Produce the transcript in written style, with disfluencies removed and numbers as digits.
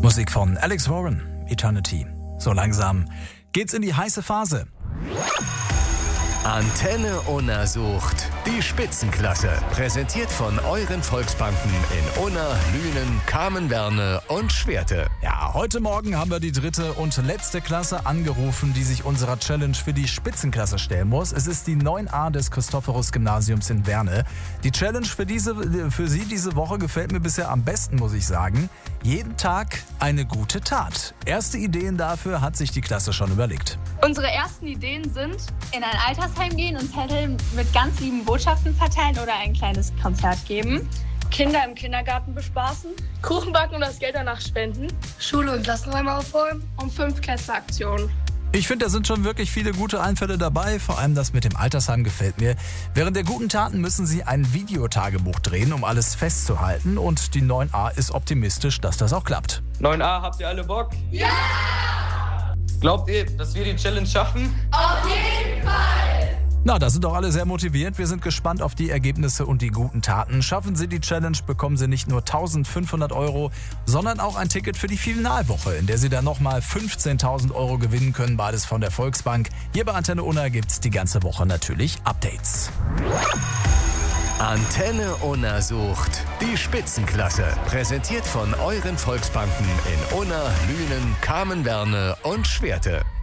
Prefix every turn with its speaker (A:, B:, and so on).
A: Musik von Alex Warren, Eternity. So langsam geht's in die heiße Phase.
B: Antenne Unna sucht die Spitzenklasse. Präsentiert von euren Volksbanken in Unna, Lünen, Kamenwerne und Schwerte.
A: Ja, heute Morgen haben wir die dritte und letzte Klasse angerufen, die sich unserer Challenge für die Spitzenklasse stellen muss. Es ist die 9a des Christophorus-Gymnasiums in Werne. Die Challenge für Sie diese Woche gefällt mir bisher am besten, muss ich sagen. Jeden Tag eine gute Tat. Erste Ideen dafür hat sich die Klasse schon überlegt.
C: Unsere ersten Ideen sind: in ein Altersheim gehen und Zettel mit ganz lieben Botschaften verteilen oder ein kleines Konzert geben.
D: Kinder im Kindergarten bespaßen. Kuchen backen und das Geld danach spenden.
E: Schule und Klassenräume aufräumen.
D: Und 5-Klässler-Aktionen.
A: Ich finde, da sind schon wirklich viele gute Einfälle dabei. Vor allem das mit dem Altersheim gefällt mir. Während der guten Taten müssen Sie ein Videotagebuch drehen, um alles festzuhalten. Und die 9a ist optimistisch, dass das auch klappt.
F: 9a, habt ihr alle Bock?
E: Ja!
F: Glaubt ihr, dass wir die Challenge schaffen?
E: Auf jeden Fall!
A: Na, da sind doch alle sehr motiviert. Wir sind gespannt auf die Ergebnisse und die guten Taten. Schaffen Sie die Challenge, bekommen Sie nicht nur 1.500 €, sondern auch ein Ticket für die Finalwoche, in der Sie dann nochmal 15.000 € gewinnen können. Beides von der Volksbank. Hier bei Antenne Unna gibt's die ganze Woche natürlich Updates.
B: Antenne Unna sucht die Spitzenklasse. Präsentiert von euren Volksbanken in Unna, Lünen, Kamenwerne und Schwerte.